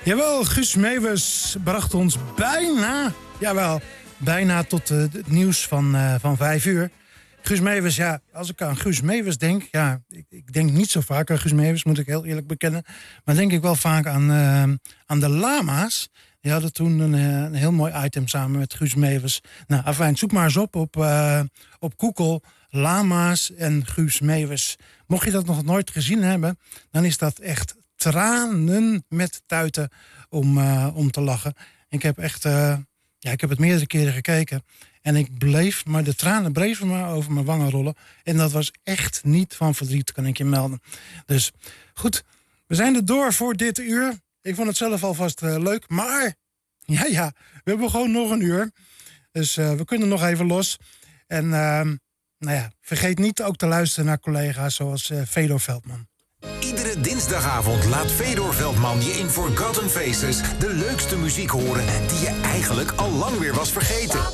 Jawel, Guus Meeuwis bracht ons bijna tot het nieuws van 5 uur. Guus Meeuwis, ja, als ik aan Guus Meeuwis denk... ja, ik denk niet zo vaak aan Guus Meeuwis, moet ik heel eerlijk bekennen. Maar denk ik wel vaak aan de Lama's. Die hadden toen een heel mooi item samen met Guus Meeuwis. Nou, afijn, zoek maar eens op Google... Lama's en Guus Meeuwis. Mocht je dat nog nooit gezien hebben... dan is dat echt tranen met tuiten om te lachen. Ik heb echt... ik heb het meerdere keren gekeken. En ik bleef, maar de tranen bleven maar over mijn wangen rollen. En dat was echt niet van verdriet, kan ik je melden. Dus goed, we zijn er door voor dit uur. Ik vond het zelf alvast leuk. Maar, we hebben gewoon nog een uur. Dus we kunnen nog even los. En vergeet niet ook te luisteren naar collega's zoals Fedor Veldman. Iedere dinsdagavond laat Fedor Veldman je in Forgotten Faces de leukste muziek horen die je eigenlijk al lang weer was vergeten.